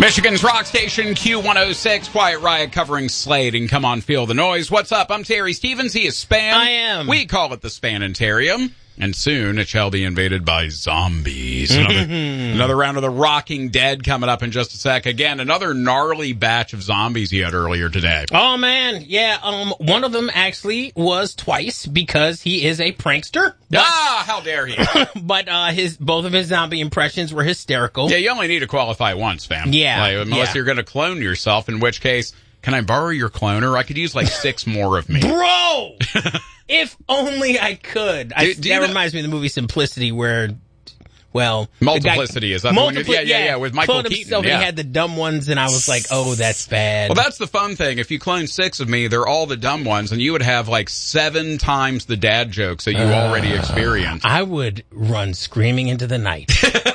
Michigan's rock station Q106, Quiet Riot covering Slade and Come On Feel the Noise. What's up? I'm Terry Stevens. He is Span. I am. We call it the Spanitarium. And soon it shall be invaded by zombies. Another round of the Rocking Dead coming up in just a sec. Again, another gnarly batch of zombies he had earlier today. Oh, man. Yeah, one of them actually was twice because he is a prankster. How dare he? But both of his zombie impressions were hysterical. Yeah, you only need to qualify once, fam. Yeah. Unless you're going to clone yourself, in which case, can I borrow your cloner? I could use like 6 more of me. Bro! If only I could. That reminds me of the movie Simplicity where, well... Multiplicity, is that the one? Yeah, with Michael Keaton. He had the dumb ones, and I was like, oh, that's bad. Well, that's the fun thing. If you clone 6 of me, they're all the dumb ones, and you would have like 7 times the dad jokes that you already experienced. I would run screaming into the night.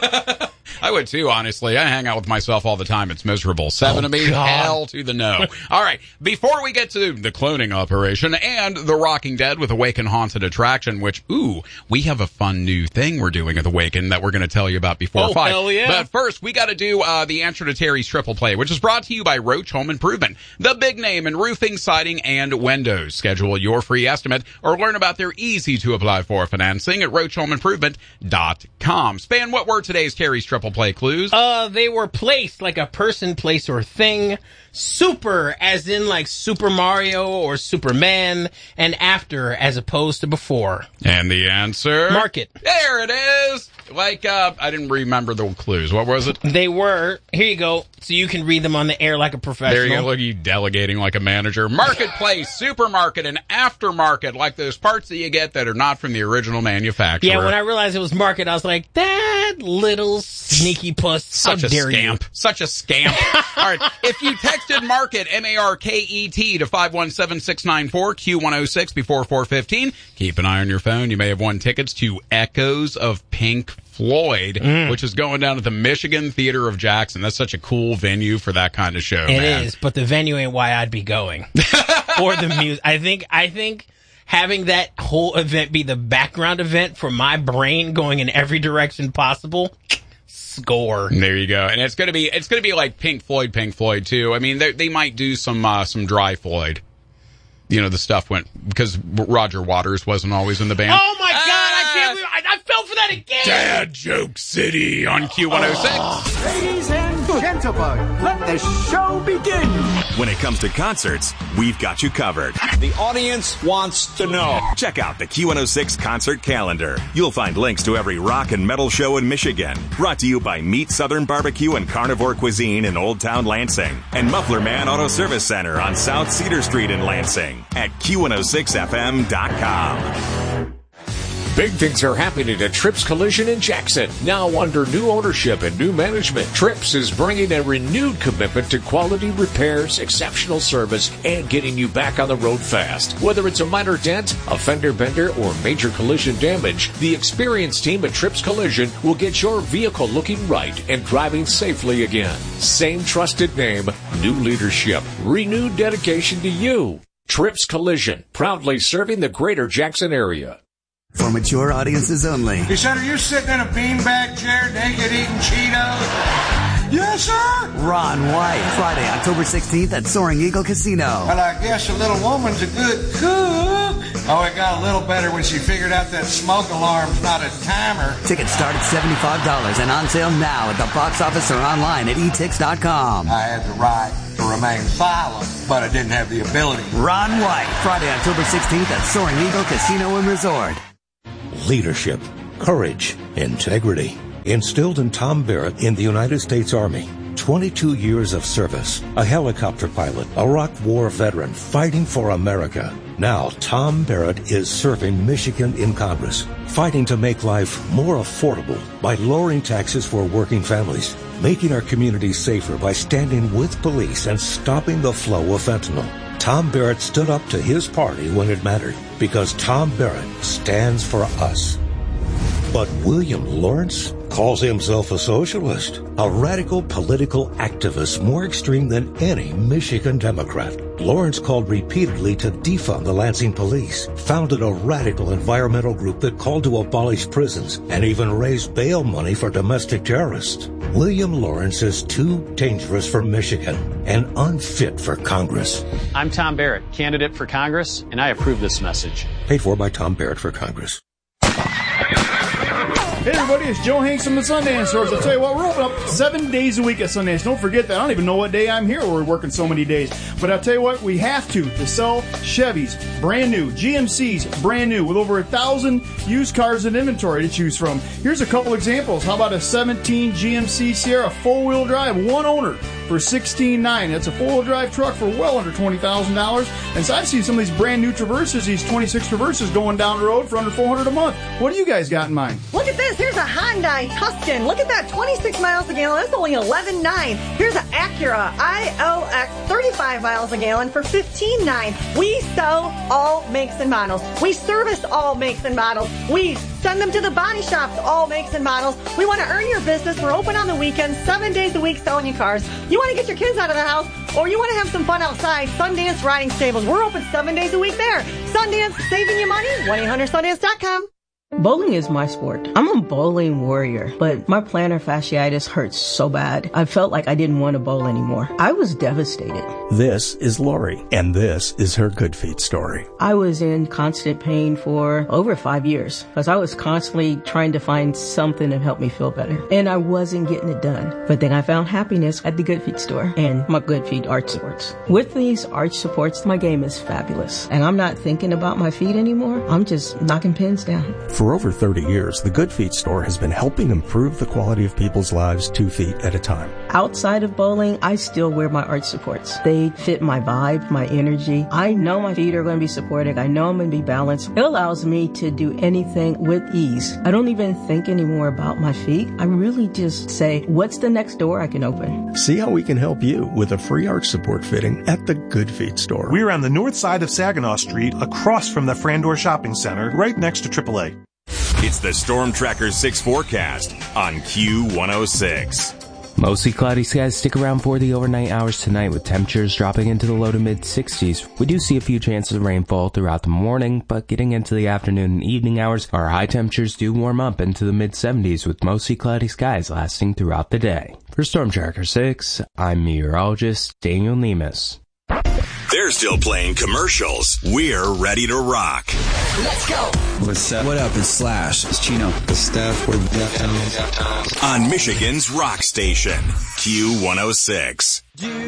I would too, honestly. I hang out with myself all the time. It's miserable. 7 of me, God. Hell to the no. All right. Before we get to the cloning operation and the Rocking Dead with Awaken Haunted Attraction, which, we have a fun new thing we're doing at Awaken that we're going to tell you about before 5. Hell yeah. But first, we got to do the answer to Terry's Triple Play, which is brought to you by Roach Home Improvement, the big name in roofing, siding, and windows. Schedule your free estimate or learn about their easy-to-apply for financing at roachhomeimprovement.com. Span, what were today's Terry's Triple Play clues? They were placed like a person, place, or thing. Super, as in like Super Mario or Superman, and after, as opposed to before. And the answer? Market. There it is! Like, I didn't remember the clues. What was it? They were, here you go, so you can read them on the air like a professional. There you go, look at you delegating like a manager. Marketplace, supermarket, and aftermarket, like those parts that you get that are not from the original manufacturer. Yeah, when I realized it was market, I was like, that little sneaky puss, Such a scamp. Such a scamp. All right, if you texted market, M-A-R-K-E-T, to 517-694, Q106 before 4:15, keep an eye on your phone. You may have won tickets to Echoes of Pink Floyd, which is going down at the Michigan Theater of Jackson. That's such a cool venue for that kind of show. It is, but the venue ain't why I'd be going. Or the music. I think having that whole event be the background event for my brain going in every direction possible, score. There you go. And it's gonna be like Pink Floyd too. I mean, they might do some dry Floyd. You know, the stuff went, because Roger Waters wasn't always in the band. Oh my God, I can't believe I fell for that again! Dad Joke City on Q106. Ladies and gentlemen, let the show begin. When it comes to concerts, we've got you covered. The audience wants to know. Check out the Q106 concert calendar. You'll find links to every rock and metal show in Michigan. Brought to you by Meat Southern Barbecue and Carnivore Cuisine in Old Town Lansing. And Muffler Man Auto Service Center on South Cedar Street in Lansing. At Q106FM.com. Big things are happening at Trips Collision in Jackson. Now under new ownership and new management, Trips is bringing a renewed commitment to quality repairs, exceptional service, and getting you back on the road fast. Whether it's a minor dent, a fender bender, or major collision damage, the experienced team at Trips Collision will get your vehicle looking right and driving safely again. Same trusted name, new leadership, renewed dedication to you. Trips Collision, proudly serving the greater Jackson area. For mature audiences only. He said, are you sitting in a beanbag chair naked eating Cheetos? Yes, sir. Ron White, Friday, October 16th at Soaring Eagle Casino. Well, I guess a little woman's a good cook. Oh, it got a little better when she figured out that smoke alarm's not a timer. Tickets start at $75 and on sale now at the box office or online at etix.com. I had the right to remain silent, but I didn't have the ability. Ron White, Friday, October 16th at Soaring Eagle Casino and Resort. Leadership, courage, integrity. Instilled in Tom Barrett in the United States Army. 22 years of service, a helicopter pilot, a Iraq War veteran fighting for America. Now Tom Barrett is serving Michigan in Congress, fighting to make life more affordable by lowering taxes for working families, making our communities safer by standing with police and stopping the flow of fentanyl. Tom Barrett stood up to his party when it mattered, because Tom Barrett stands for us. But William Lawrence calls himself a socialist, a radical political activist more extreme than any Michigan Democrat. Lawrence called repeatedly to defund the Lansing police, founded a radical environmental group that called to abolish prisons, and even raised bail money for domestic terrorists. William Lawrence is too dangerous for Michigan and unfit for Congress. I'm Tom Barrett, candidate for Congress, and I approve this message. Paid for by Tom Barrett for Congress. Hey everybody, it's Joe Hanks from the Sundance Stores. I'll tell you what, we're open up 7 days a week at Sundance. Don't forget that. I don't even know what day I'm here. We're working so many days. But I'll tell you what, we have to sell Chevys, brand new, GMCs, brand new, with over 1,000 used cars in inventory to choose from. Here's a couple examples. How about a 17 GMC Sierra four-wheel drive, one owner, for $16,900. That's a four-wheel drive truck for well under $20,000. And so I've seen some of these brand new Traverses, these 26 Traverses going down the road for under $400 a month. What do you guys got in mind? Look at this. Here's a Hyundai Tuscan. Look at that, 26 miles a gallon. That's only $11,900. Here's an Acura IOX, 35 miles a gallon for $15,900. We sell all makes and models. We service all makes and models. We send them to the body shops, all makes and models. We want to earn your business. We're open on the weekends, 7 days a week selling you cars. You want to get your kids out of the house, or you want to have some fun outside, Sundance Riding Stables. We're open 7 days a week there. Sundance, saving you money, 1-800-Sundance.com. Bowling is my sport. I'm a bowling warrior, but my plantar fasciitis hurts so bad. I felt like I didn't want to bowl anymore. I was devastated. This is Lori, and this is her Good Feet story. I was in constant pain for over 5 years because I was constantly trying to find something to help me feel better, and I wasn't getting it done. But then I found happiness at the Good Feet store and my Good Feet arch supports. With these arch supports, my game is fabulous, and I'm not thinking about my feet anymore. I'm just knocking pins down. For over 30 years, the Good Feet store has been helping improve the quality of people's lives 2 feet at a time. Outside of bowling, I still wear my arch supports. They fit my vibe, my energy. I know my feet are going to be supported. I know I'm going to be balanced. It allows me to do anything with ease. I don't even think anymore about my feet. I really just say, what's the next door I can open? See how we can help you with a free arch support fitting at the Good Feet store. We're on the north side of Saginaw Street, across from the Frandor Shopping Center, right next to AAA. It's the Storm Tracker 6 forecast on Q106. Mostly cloudy skies stick around for the overnight hours tonight, with temperatures dropping into the low to mid 60s. We do see a few chances of rainfall throughout the morning, but getting into the afternoon and evening hours, our high temperatures do warm up into the mid 70s, with mostly cloudy skies lasting throughout the day. For Storm Tracker 6, I'm meteorologist Daniel Nemus. They're still playing commercials. We're ready to rock. Let's go. What's up? What up? It's Slash. It's Chino. It's Steph. We're Deftones. On Michigan's rock station, Q106.